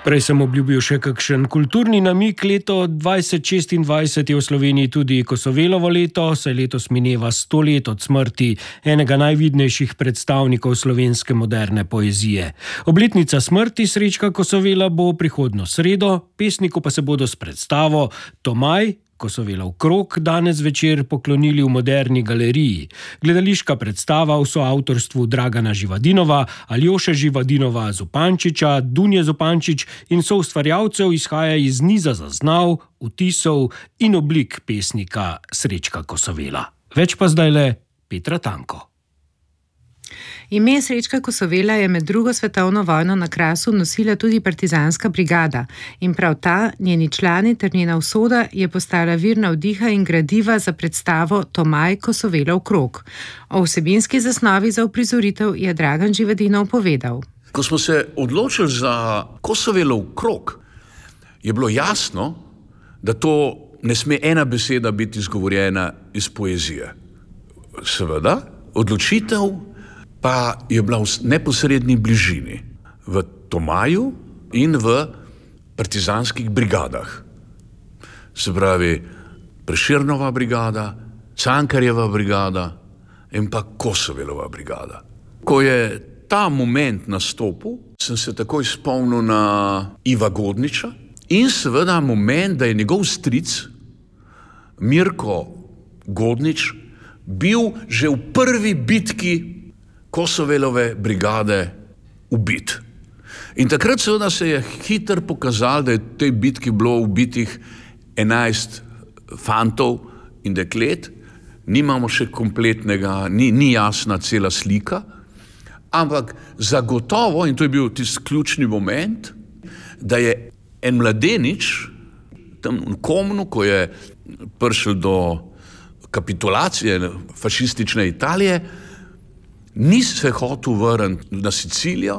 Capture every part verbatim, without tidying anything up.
Prej sem obljubil še kakšen kulturni namig. Leto dvajset šestindvajset je v Sloveniji tudi Kosovelovo leto, saj letos mineva sto let od smrti enega najvidnejših predstavnikov slovenske moderne poezije. Obletnica smrti Srečka Kosovela bo prihodnjo sredo, pesniku pa se bodo s predstavo Tomaj, Kosovelov krog, danes večer poklonili v Moderni galeriji. Gledališka predstava v soavtorstvu Dragana Živadinova, Aljoše Živadinova Zupančiča, Dunje Zupančič in soustvarjalcev izhaja iz niza zaznav, vtisov in oblik pesnika Srečka Kosovela. Več pa zdajle Petra Tanko. Ime Srečka Kosovela je med drugo svetovno vojno na Krasu nosila tudi partizanska brigada in prav ta, njeni člani ter njena usoda je postala vir navdiha in gradiva za predstavo Tomaj, Kosovelov krog. O vsebinski zasnovi za uprizoritev je Dragan Živadinov povedal. Ko smo se odločili za Kosovelov krog, je bilo jasno, da to ne sme ena beseda biti izgovorjena iz poezije. Seveda, odločitev pa je bila v neposredni bližini, v Tomaju in v partizanskih brigadah. Se pravi, Prešernova brigada, Cankarjeva brigada in pa Kosovelova brigada. Ko je ta moment nastopil, sem se takoj spomnil na Iva Godniča in seveda moment, da je njegov stric Mirko Godnič bil že v prvi bitki Kosovelove brigade ubit. In takrat seveda se je hitro pokazalo, da je v tej bitki bilo ubitih enajst fantov in deklet. Nimamo še kompletnega, ni, ni jasna cela slika, ampak zagotovo, in to je bil tisti ključni moment, da je en mladenič tam v Komnu, ko je prišel do kapitulacije fašistične Italije, ni se hotel vrniti na Sicilijo,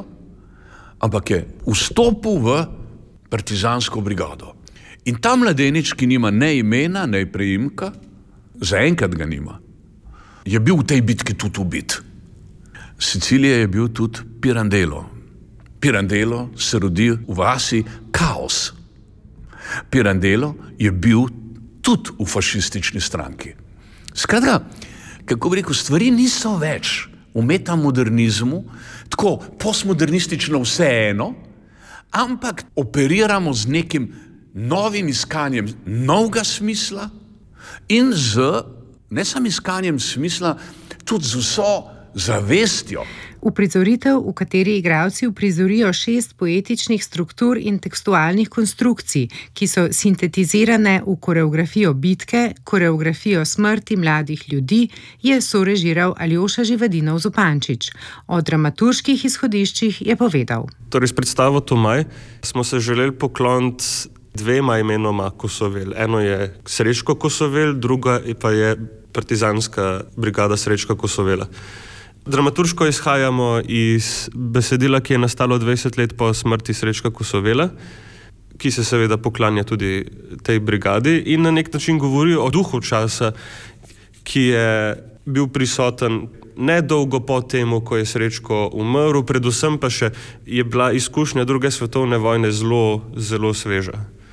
ampak je vstopil v partizansko brigado. In ta mladenič, ki nima ne imena, ne priimka, zaenkrat ga nima, je bil v tej bitki tudi ubit. Sicilije je bil tudi Pirandello. Pirandello se rodi v vasi Kaos. Pirandello je bil tudi v fašistični stranki. Skratka, kako bi rekel, stvari niso več v metamodernizmu, tako postmodernistično vseeno, ampak operiramo z nekim novim iskanjem novega smisla in z, ne samo iskanjem smisla, tudi z vso zavestjo. Uprizoritev, v kateri igralci uprizorijo šest poetičnih struktur in tekstualnih konstrukcij, ki so sintetizirane v koreografijo bitke, koreografijo smrti mladih ljudi, je sorežiral Aljoša Živadinov Zupančič. O dramaturških izhodiščih je povedal. Torej, s predstavo Tomaj smo se želeli pokloniti dvema imenoma Kosovel. Eno je Srečko Kosovel, druga pa je partizanska brigada Srečka Kosovela. Dramaturško izhajamo iz besedila, ki je nastalo dvajset let po smrti Srečka Kosovela, ki se seveda poklanja tudi tej brigadi in na nek način govori o duhu časa, ki je bil prisoten nedolgo po temu, ko je Srečko umrl, predvsem pa še je bila izkušnja druge svetovne vojne zelo, zelo sveža.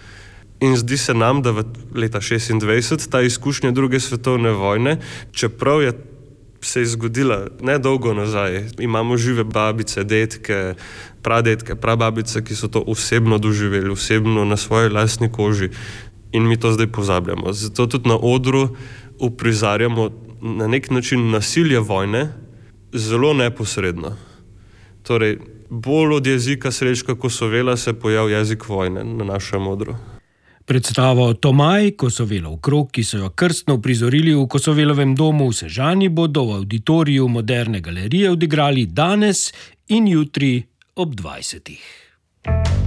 In zdi se nam, da v leta šestindvajset ta izkušnja druge svetovne vojne, čeprav je se je zgodila nedolgo nazaj. Imamo žive babice, detke, pradetke, prababice, ki so to osebno doživeli, osebno na svoji lastni koži in mi to zdaj pozabljamo. Zato tudi na odru uprizarjamo na nek način nasilje vojne zelo neposredno. Torej, bolj od jezika Srečka Kosovela se pojavi jezik vojne na našem odru. Predstavo Tomaj, Kosovelov krog, ki so jo krstno uprizorili v Kosovelovem domu v Sežani, bodo v auditoriju Moderne galerije odigrali danes in jutri ob dvajsetih.